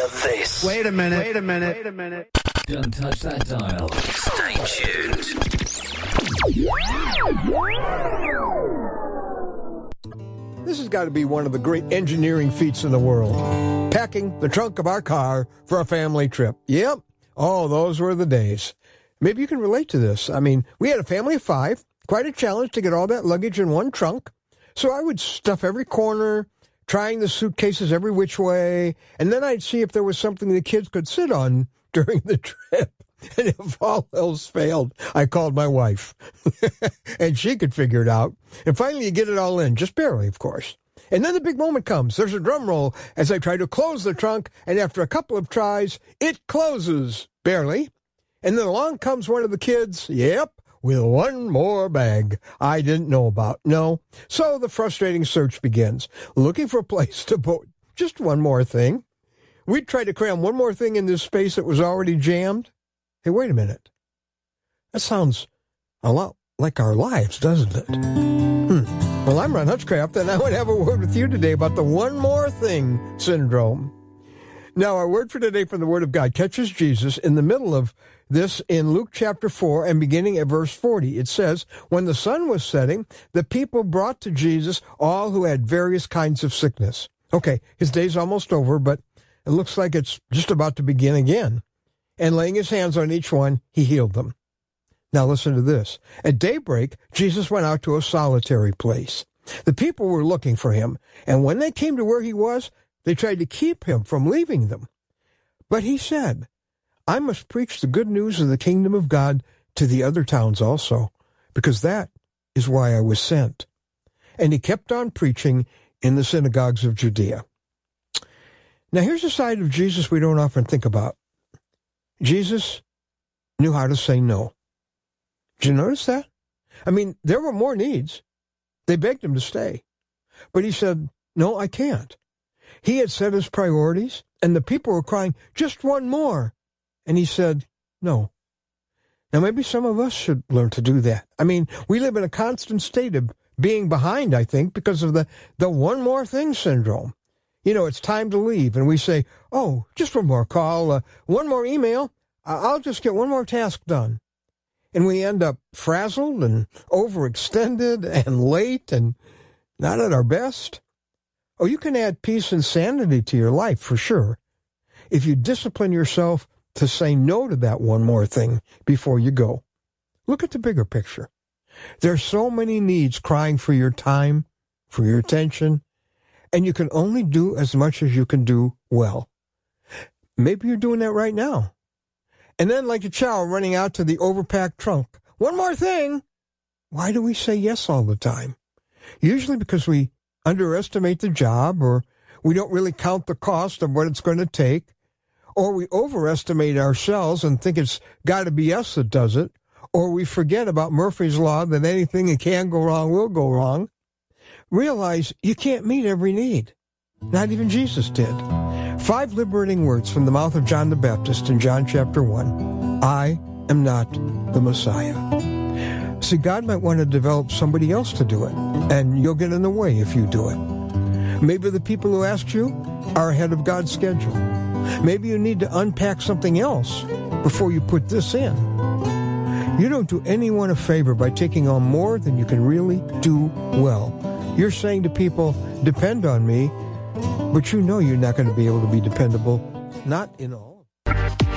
hear this. Wait a minute. Don't touch that dial. Stay tuned. This has got to be one of the great engineering feats in the world. Packing the trunk of our car for a family trip. Yep. Oh, those were the days. Maybe you can relate to this. I mean, we had a family of 5. Quite a challenge to get all that luggage in one trunk. So I would stuff every corner, trying the suitcases every which way, and then I'd see if there was something the kids could sit on during the trip. And if all else failed, I called my wife. And she could figure it out. And finally, you get it all in, just barely, of course. And then the big moment comes. There's a drum roll as I try to close the trunk, and after a couple of tries, it closes, barely. And then along comes one of the kids, yep, with one more bag I didn't know about. No. So the frustrating search begins, looking for a place to put just one more thing. We'd try to cram one more thing in this space that was already jammed. Hey, wait a minute. That sounds a lot like our lives, doesn't it? Well, I'm Ron Hutchcraft, and I want to have a word with you today about the one more thing syndrome. Now, our word for today from the Word of God catches Jesus in the middle of this in Luke chapter 4 and beginning at verse 40. It says, when the sun was setting, the people brought to Jesus all who had various kinds of sickness. Okay, his day's almost over, but it looks like it's just about to begin again. And laying his hands on each one, he healed them. Now listen to this. At daybreak, Jesus went out to a solitary place. The people were looking for him, and when they came to where he was, they tried to keep him from leaving them. But he said, I must preach the good news of the kingdom of God to the other towns also, because that is why I was sent. And he kept on preaching in the synagogues of Judea. Now here's a side of Jesus we don't often think about. Jesus knew how to say no. Did you notice that? I mean, there were more needs. They begged him to stay. But he said, no, I can't. He had set his priorities, and the people were crying, just one more. And he said, no. Now, maybe some of us should learn to do that. I mean, we live in a constant state of being behind, I think, because of the one more thing syndrome. You know, it's time to leave, and we say, oh, just one more call, one more email. I'll just get one more task done. And we end up frazzled and overextended and late and not at our best. Oh, you can add peace and sanity to your life for sure if you discipline yourself to say no to that one more thing before you go. Look at the bigger picture. There's so many needs crying for your time, for your attention, and you can only do as much as you can do well. Maybe you're doing that right now. And then like a child running out to the overpacked trunk, one more thing. Why do we say yes all the time? Usually because we underestimate the job, or we don't really count the cost of what it's going to take, or we overestimate ourselves and think it's got to be us that does it, or we forget about Murphy's Law that anything that can go wrong will go wrong. Realize you can't meet every need. Not even Jesus did. 5 liberating words from the mouth of John the Baptist in John chapter 1. I am not the Messiah. See, God might want to develop somebody else to do it, and you'll get in the way if you do it. Maybe the people who asked you are ahead of God's schedule. Maybe you need to unpack something else before you put this in. You don't do anyone a favor by taking on more than you can really do well. You're saying to people, depend on me, but you know you're not going to be able to be dependable, not in all.